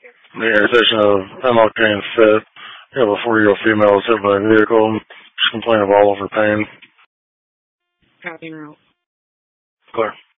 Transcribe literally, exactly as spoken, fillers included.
The intersection of M L K and Fifth. You have a forty-year-old female was hit by a vehicle. She's complaining of all over pain. Copy route. Clear.